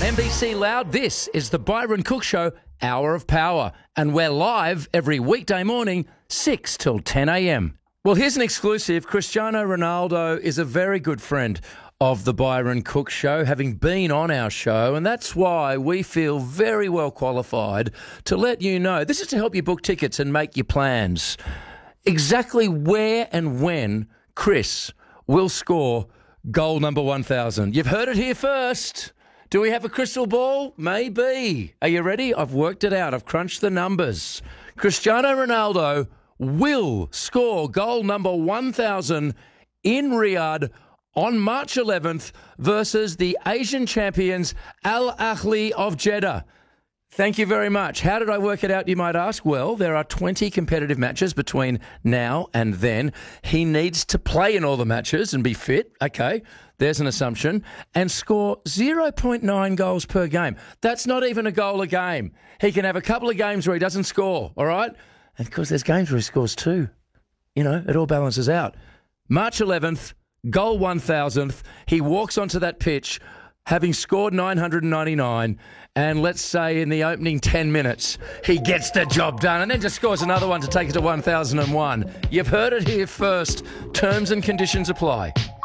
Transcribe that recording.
NBC Loud, this is the Byron Cook Show, Hour of Power. And we're live every weekday morning, 6 till 10 a.m. Well, here's an exclusive. Cristiano Ronaldo is a very good friend of the Byron Cook Show, having been on our show, and that's why we feel very well qualified to let you know. This is to help you book tickets and make your plans. Exactly where and when Chris will score goal number 1,000. You've heard it here first. Do we have a crystal ball? Maybe. Are you ready? I've worked it out. I've crunched the numbers. Cristiano Ronaldo will score goal number 1,000 in Riyadh on March 11th versus the Asian champions Al Ahly of Jeddah. Thank you very much. How did I work it out, you might ask? Well, there are 20 competitive matches between now and then. He needs to play in all the matches and be fit. Okay, there's an assumption. And score 0.9 goals per game. That's not even a goal a game. He can have a couple of games where he doesn't score, all right? And of course, there's games where he scores too. You know, it all balances out. March 11th, goal 1,000th. He walks onto that pitch having scored 999, and let's say in the opening 10 minutes, he gets the job done and then just scores another one to take it to 1,001. You've heard it here first. Terms and conditions apply.